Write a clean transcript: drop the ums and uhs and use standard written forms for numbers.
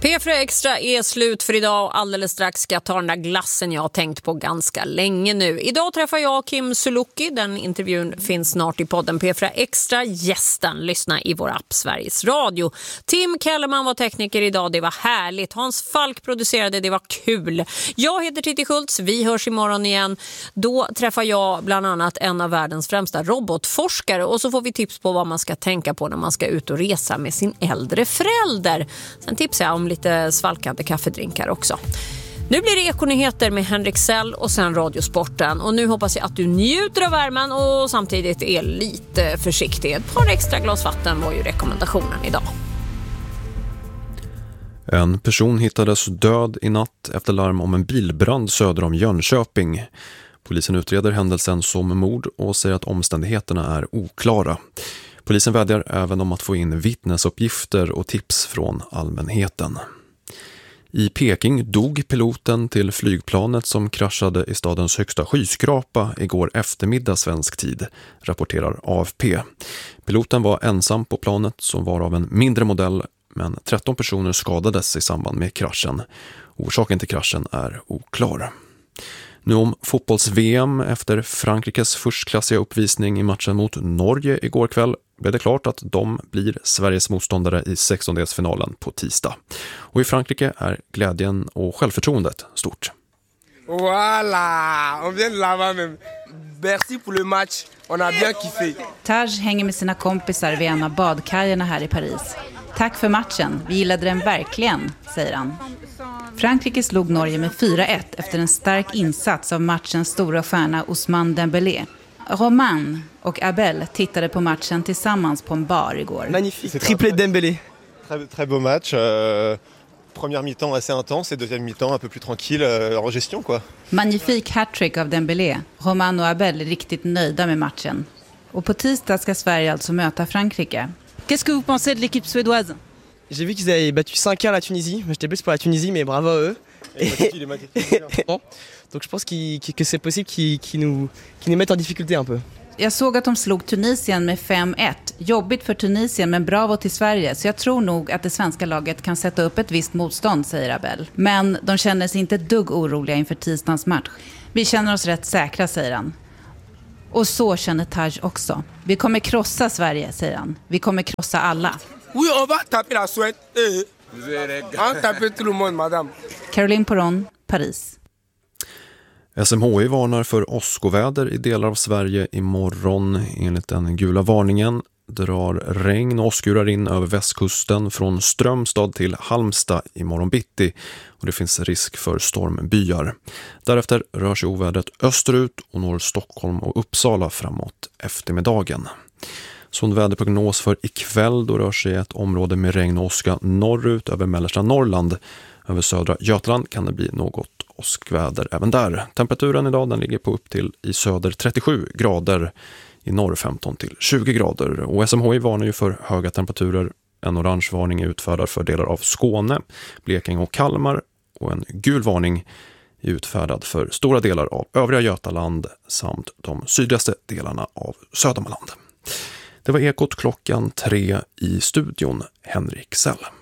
P4 Extra är slut för idag och alldeles strax ska jag ta den där glassen jag har tänkt på ganska länge nu. Idag träffar jag Kim Sulocki. Den intervjun finns snart i podden P4 Extra. Gästen, lyssna i vår app Sveriges Radio. Tim Kellerman var tekniker idag, det var härligt. Hans Falk producerade, det var kul. Jag heter Titti Schultz, vi hörs imorgon igen. Då träffar jag bland annat en av världens främsta robotforskare och så får vi tips på vad man ska tänka på när man ska ut och resa med sin äldre förälder. Sen tipsar jag om lite svalkande kaffedrinkar också. Nu blir det ekonyheter med Henrik Sell och sen Radiosporten. Och nu hoppas jag att du njuter av värmen och samtidigt är lite försiktig. Ett par extra glas vatten var ju rekommendationen idag. En person hittades död i natt efter larm om en bilbrand söder om Jönköping. Polisen utreder händelsen som mord och säger att omständigheterna är oklara. Polisen vädjar även om att få in vittnesuppgifter och tips från allmänheten. I Peking dog piloten till flygplanet som kraschade i stadens högsta skyskrapa igår eftermiddag svensk tid, rapporterar AFP. Piloten var ensam på planet som var av en mindre modell, men 13 personer skadades i samband med kraschen. Orsaken till kraschen är oklar. Nu om fotbolls-VM efter Frankrikes förstklassiga uppvisning i matchen mot Norge igår kväll blev det klart att de blir Sveriges motståndare i 16-delsfinalen på tisdag. Och i Frankrike är glädjen och självförtroendet stort. Voilà, on vient de là-bas même. Merci pour le match, on a bien kiffé. Taj hänger med sina kompisar vid en av badkajerna här i Paris. Tack för matchen, vi gillade den verkligen, säger han. Frankrike slog Norge med 4-1 efter en stark insats av matchens stora stjärna Ousmane Dembélé. Romain och Abel tittade på matchen tillsammans på en bar igår. Magnifique, triplé Dembélé. Très beau match. Première mi-temps assez intense et deuxième mi-temps un peu plus tranquille en gestion quoi. Magnifik hattrick av Dembélé. Romain och Abel är riktigt nöjda med matchen. Och på tisdag ska Sverige alltså möta Frankrike. Qu'est-ce que vous pensez de l'équipe suédoise? J'ai vu qu'ils avaient battu 5-1 la Tunisie. J'étais plus pour la Tunisie, mais bravo à eux. Donc je pense que c'est possible qu'ils nous mettent en difficulté un peu. Jag såg att de slog Tunisien med 5-1. Jobbigt för Tunisien men bravo till Sverige. Så jag tror nog att det svenska laget kan sätta upp ett visst motstånd, säger Abel. Men de känner sig inte ett dugg oroliga inför tisdagens match. Vi känner oss rätt säkra, säger han. Och så känner Taj också. Vi kommer krossa Sverige, säger han. Vi kommer krossa alla. Oui, on va taper la Suède. On taper tout le monde, madame. Caroline Poron, Paris. SMHI varnar för åskoväder i delar av Sverige imorgon. Enligt den gula varningen drar regn och åskurar in över västkusten från Strömstad till Halmstad imorgon bitti. Och det finns risk för stormbyar. Därefter rör sig ovädret österut och når Stockholm och Uppsala framåt eftermiddagen. Sån väderprognos för ikväll, då rör sig ett område med regn och åska norrut över mellersta Norrland. Över södra Götaland kan det bli något åskväder även där. Temperaturen idag den ligger på upp till i söder 37 grader, i norr 15 till 20 grader. Och SMHI varnar ju för höga temperaturer. En orange varning är utfärdad för delar av Skåne, Blekinge och Kalmar. Och en gul varning är utfärdad för stora delar av övriga Götaland samt de sydligaste delarna av Södermanland. Det var Ekot klockan 3 i studion, Henrik Sell.